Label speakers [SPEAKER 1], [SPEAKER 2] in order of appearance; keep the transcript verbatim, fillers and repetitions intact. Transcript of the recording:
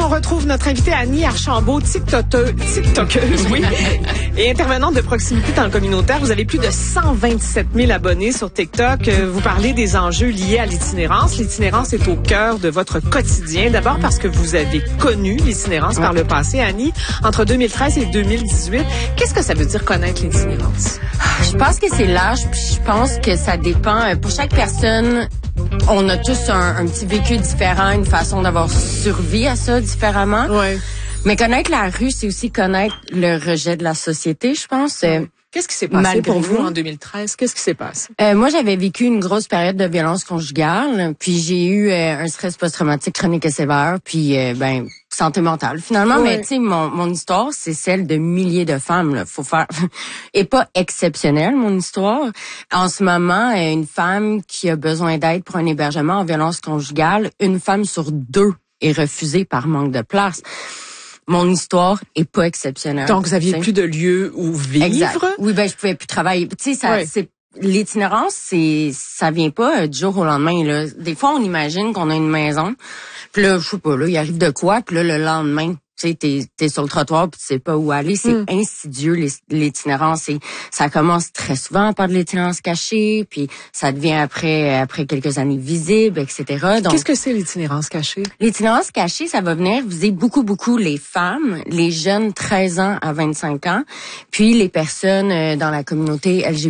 [SPEAKER 1] retrouve notre invitée Annie Archambault, TikTokeuse, TikTokeuse, oui, et intervenante de proximité dans le communautaire. Vous avez plus de cent vingt-sept mille abonnés sur TikTok. Vous parlez des enjeux liés à l'itinérance. L'itinérance est au cœur de votre quotidien. D'abord parce que vous avez connu l'itinérance par le passé, Annie, entre deux mille treize et deux mille dix-huit. Qu'est-ce que ça veut dire connaître l'itinérance?
[SPEAKER 2] Je pense que c'est large, puis je pense que ça dépend. Pour chaque personne, on a tous un, un petit vécu différent, une façon d'avoir survécu à ça différemment.
[SPEAKER 1] Ouais.
[SPEAKER 2] Mais connaître la rue, c'est aussi connaître le rejet de la société, je pense.
[SPEAKER 1] Ouais. Qu'est-ce qui s'est passé
[SPEAKER 2] Malgré
[SPEAKER 1] pour vous
[SPEAKER 2] vous?
[SPEAKER 1] en deux mille treize? Qu'est-ce qui s'est passé?
[SPEAKER 2] Euh, moi, j'avais vécu une grosse période de violence conjugale, puis j'ai eu euh, un stress post-traumatique chronique et sévère, puis euh, ben santé mentale finalement.
[SPEAKER 1] Ouais.
[SPEAKER 2] Mais tu sais, mon, mon histoire, c'est celle de milliers de femmes. Là. Faut faire et pas exceptionnelle mon histoire. En ce moment, euh, une femme qui a besoin d'aide pour un hébergement en violence conjugale, une femme sur deux est refusée par manque de place. Mon histoire est pas exceptionnelle.
[SPEAKER 1] Donc, vous aviez
[SPEAKER 2] t'sais.
[SPEAKER 1] plus de lieu où vivre?
[SPEAKER 2] Exact. Oui, ben je pouvais plus travailler. Tu sais, ça,
[SPEAKER 1] ouais.
[SPEAKER 2] c'est l'itinérance, c'est ça vient pas euh, du jour au lendemain. Là. Des fois, on imagine qu'on a une maison, puis là, je sais pas, là, il arrive de quoi, puis là, le lendemain, tu sais, t'es, t'es sur le trottoir, puis tu sais pas où aller. C'est mm. insidieux, l'itinérance. Et ça commence très souvent par de l'itinérance cachée, puis ça devient après après quelques années visible, et cetera. Donc,
[SPEAKER 1] qu'est-ce que c'est l'itinérance cachée?
[SPEAKER 2] L'itinérance cachée, ça va venir viser beaucoup, beaucoup les femmes, les jeunes treize ans à vingt-cinq ans, puis les personnes dans la communauté L G B T.